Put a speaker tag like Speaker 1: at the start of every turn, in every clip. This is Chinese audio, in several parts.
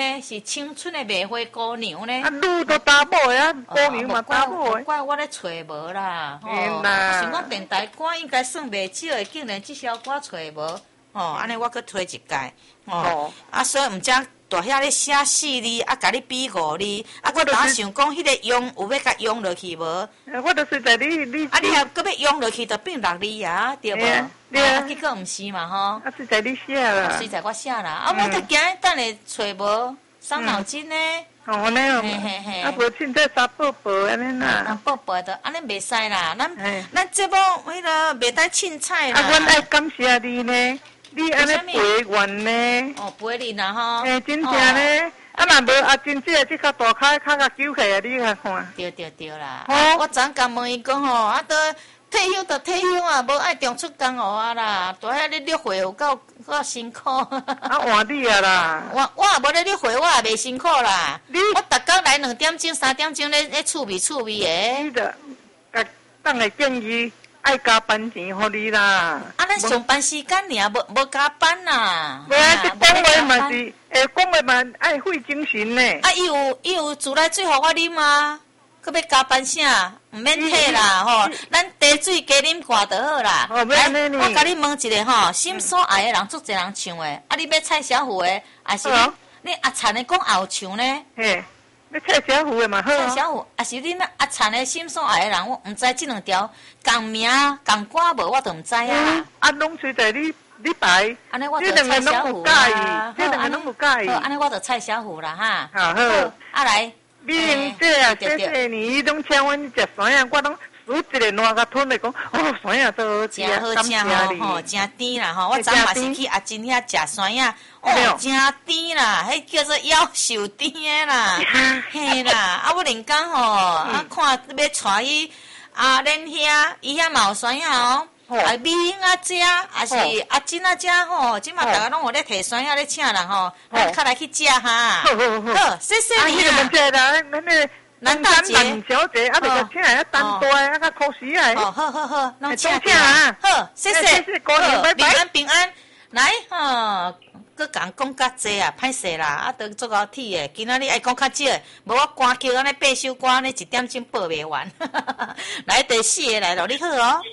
Speaker 1: 是青春的梅花姑娘呢？
Speaker 2: 啊，女都查某的啊，姑娘嘛查某的。
Speaker 1: 怪我咧找无啦，想讲电台歌应该算袂少的，竟然这首歌找无，安尼我搁推一届，所以毋则大遐咧写4字，甲你比5字，我打想讲迄个用有要甲用落去无？
Speaker 2: 我就是在你
Speaker 1: 你还搁要用落去，就变6字啊，对无？结果毋是嘛，吼。
Speaker 2: 是在你写啦。
Speaker 1: 是在我写啦，我得惊等下找无，伤脑筋呢。
Speaker 2: 安尼哦，无凊彩查宝宝安尼啦。
Speaker 1: 宝宝的，安尼袂使啦，咱这部迄个袂当凊彩啦。
Speaker 2: 阮爱感谢你呢。你安尼陪阮呢？
Speaker 1: 陪你啦吼。
Speaker 2: 真正呢，若无真正即个大脚较揪起来，你较看。
Speaker 1: 对啦。我昨甲问伊讲吼，退休就退休啊，无爱中出工学啊啦。大遐咧绿会有够辛苦。
Speaker 2: 换你啊啦。
Speaker 1: 我也无咧绿会，我也袂辛苦啦。我逐工来2点钟、3点钟咧趣味的。
Speaker 2: 你着当个建议。爱加班钱互你啦！
Speaker 1: 咱上班时间尔，无加班啦。
Speaker 2: 无啊，讲话嘛是，讲话嘛爱费精神呢。
Speaker 1: 伊有自来水互我啉啊，佮要加班啥？毋免退啦吼，咱茶水加啉寡就好啦。来，我甲你问一个吼，心所爱的人，足侪人唱的，你要蔡小虎的，还是你阿灿的讲后唱呢？
Speaker 2: 嘿。你蔡小虎的嘛好啊？
Speaker 1: 蔡小虎，也是恁阿灿的心所爱的人，我毋知即2条共名共歌无，我都毋知啊。
Speaker 2: 拢随在你排。
Speaker 1: 安尼我就蔡小虎啦。
Speaker 2: 这2个拢有介意。
Speaker 1: 好，安尼我就蔡小虎啦哈。
Speaker 2: 好。
Speaker 1: 来。
Speaker 2: 美玲姐啊，谢谢你，伊拢请阮食酸啊，我拢数一个烂甲吞来讲，酸啊都好食，
Speaker 1: 真好食吼，真甜啦吼。我昨嘛是去阿金遐食酸啊。真甜啦，迄叫做夭寿甜的啦，嘿啦，我连讲吼，看要带伊恁遐，伊遐嘛有酸啊美英啊遮，也是阿金啊遮吼，即嘛大家拢有咧摕酸啊咧请人吼，咱较来去食哈。好，谢谢你
Speaker 2: 啦。
Speaker 1: 咱大姐，
Speaker 2: 小姐，就个请来单大，较可惜啊。
Speaker 1: 好，拢请
Speaker 2: 啊。
Speaker 1: 好，谢谢，
Speaker 2: 过年拜拜，
Speaker 1: 平安。来吼，佮讲较济啊，歹势啦，都做到铁的。今仔日爱讲较少，无我歌曲安尼8首歌安尼1点钟报袂完。来第4个来咯，你好哦。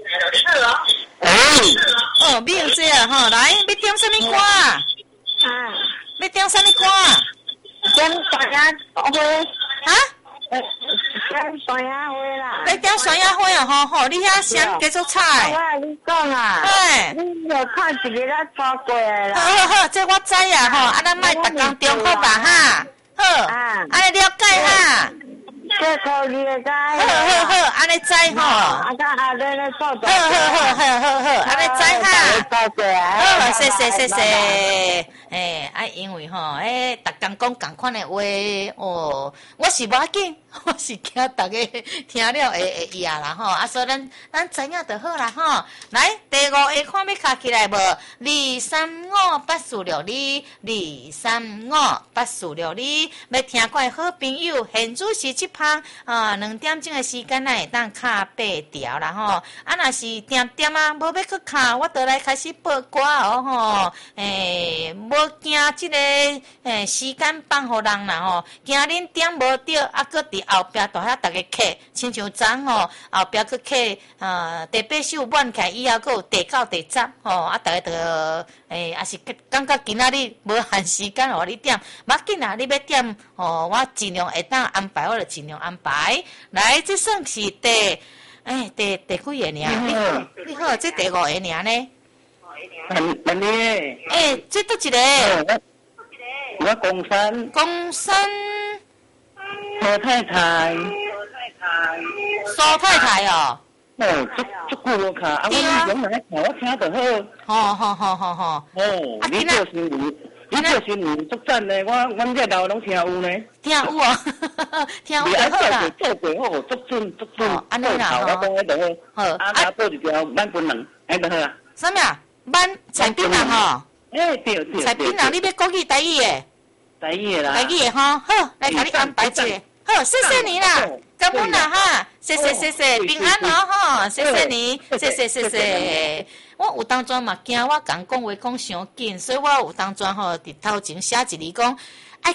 Speaker 1: 美玲姐啊，吼，来，要点什么歌啊？要点什么歌啊？
Speaker 3: 点酸鸭花。点酸鸭花啦。
Speaker 1: 你点酸鸭花啊？吼，你遐先叫做菜。
Speaker 3: 你讲啊。你有看一个咱抓过来啦。
Speaker 1: 好，这我知啊，吼，咱莫逐工中好吧，哈。好，安尼了解哈。
Speaker 3: 这可了解。
Speaker 1: 好，安尼知吼。
Speaker 3: 阿你咧做做。
Speaker 1: 好，安尼知哈。好，谢谢。因为吼，逐工讲共款的话，我是无要紧，我是惊大家听了会厌啦吼，所以咱知影就好啦吼。来，第5个看要卡起来无？2358462，要听我的好朋友，现主是这旁2点钟的时间，咱会当卡8条啦吼。若是点啊，无要去卡，我倒来开始报歌吼。无惊即个时间放互人啦吼，惊恁点无着，搁伫后壁大遐逐个客，亲像昨吼后壁搁客第8首满起来以后，搁有第9、第10吼，逐个着也是感觉今仔日无限时间互你点，无要紧啦，你要点我尽量会当安排，我就尽量安排。来，这算是第几个尔？你好，这第5个尔呢？
Speaker 2: 问你
Speaker 1: 这倒一个？
Speaker 2: 我公山何太太，
Speaker 1: 苏太太哦。
Speaker 2: 足久了卡，我用来看，我听就好。
Speaker 1: 好。
Speaker 2: 你就是你足赞的，阮这老拢听有呢。
Speaker 1: 听有哦，听有就好啦。
Speaker 2: 做过好，足准。
Speaker 1: 安尼啦
Speaker 2: 我讲迄就好。
Speaker 1: 好，
Speaker 2: 报一条满分人，安就好啊。
Speaker 1: 什么啊？菜槟榔吼？
Speaker 2: 对。
Speaker 1: 菜槟榔，你要国语台语的？
Speaker 2: 台语的啦。
Speaker 1: 台语的吼，好，来给你安排一个。好，谢谢你啦，感恩啦哈，谢谢，平安哦哈，谢谢你，谢谢。我有当阵嘛惊我讲话讲伤紧，所以我有当阵吼伫头前写一字讲，